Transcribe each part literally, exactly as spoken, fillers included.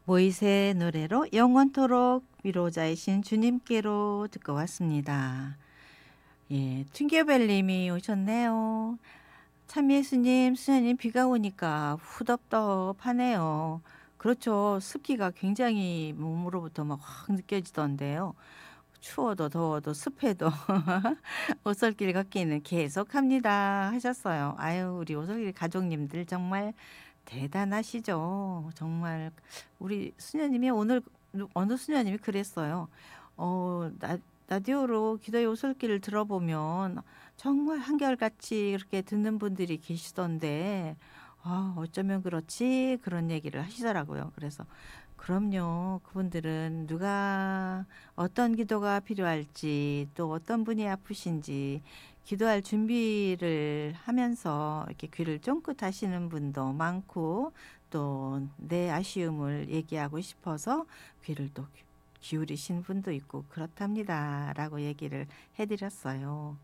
모이세의 노래로 영원토록 위로자이신 주님께로 듣고 왔습니다. 예, 튕겨벨님이 오셨네요. 참예수님, 수녀님 비가 오니까 후덥덥하네요. 그렇죠. 습기가 굉장히 몸으로부터 막 확 느껴지던데요. 추워도 더워도 습해도 오솔길 걷기는 계속합니다 하셨어요. 아유, 우리 오솔길 가족님들 정말 대단하시죠. 정말 우리 수녀님이 오늘 누- 어느 수녀님이 그랬어요. 어, 나, 라디오로 기도의 오솔길을 들어보면 정말 한결같이 그렇게 듣는 분들이 계시던데 아, 어쩌면 그렇지 그런 얘기를 하시더라고요. 그래서 그럼요. 그분들은 누가 어떤 기도가 필요할지 또 어떤 분이 아프신지 기도할 준비를 하면서 이렇게 귀를 쫑긋 하시는 분도 많고 또 내 아쉬움을 얘기하고 싶어서 귀를 또 기- 기울이신 분도 있고 그렇답니다. 라고 얘기를 해드렸어요.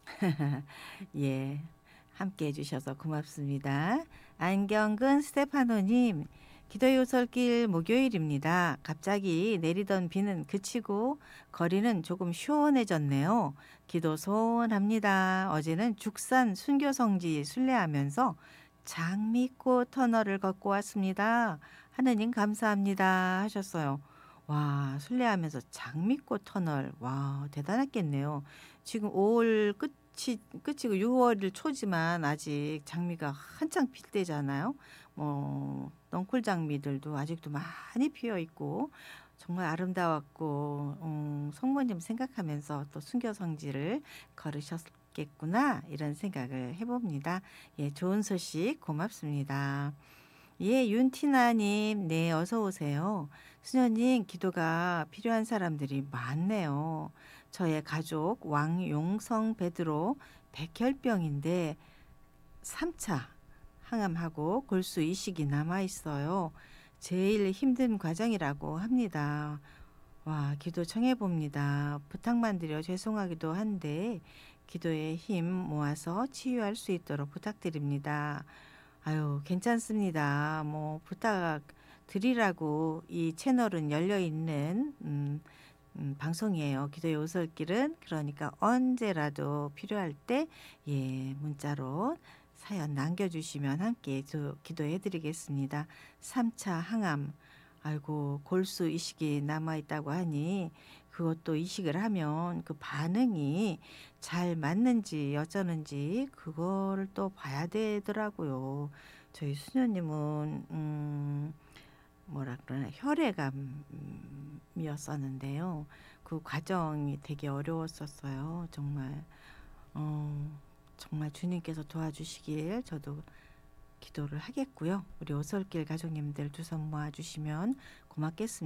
예. 함께 해주셔서 고맙습니다. 안경근 스테파노님, 기도의 오솔길 목요일입니다. 갑자기 내리던 비는 그치고 거리는 조금 시원해졌네요. 기도 소원합니다. 어제는 죽산 순교성지 순례하면서 장미꽃 터널을 걷고 왔습니다. 하느님 감사합니다 하셨어요. 와, 순례하면서 장미꽃 터널. 와, 대단했겠네요. 지금 오월 끝이 끝이고 유월 초지만 아직 장미가 한창 필 때잖아요. 뭐 넝쿨 장미들도 아직도 많이 피어 있고 정말 아름다웠고 음, 성모님 생각하면서 또 순교성지를 걸으셨겠구나 이런 생각을 해봅니다. 예, 좋은 소식 고맙습니다. 예, 윤티나님, 네, 어서 오세요. 수녀님, 기도가 필요한 사람들이 많네요. 저의 가족 왕용성 베드로 백혈병인데 삼 차 항암하고 골수 이식이 남아 있어요. 제일 힘든 과정이라고 합니다. 와, 기도 청해 봅니다. 부탁만 드려 죄송하기도 한데 기도에 힘 모아서 치유할 수 있도록 부탁드립니다. 아유, 괜찮습니다. 뭐 부탁 드리라고 이 채널은 열려 있는 음, 음, 방송이에요. 기도의 오솔길은 그러니까 언제라도 필요할 때 예, 문자로 사연 남겨주시면 함께 저 기도해 드리겠습니다. 삼 차 항암 아이고 골수 이식이 남아 있다고 하니 그것도 이식을 하면 그 반응이 잘 맞는지 어쩌는지 그거를 또 봐야 되더라고요. 저희 수녀님은 음 뭐라 그러나 혈액암이었었는데요. 그 과정이 되게 어려웠었어요. 정말 어, 정말 주님께서 도와주시길 저도 기도를 하겠고요. 우리 오솔길 가족님들 두 손 모아주시면 고맙겠습니다.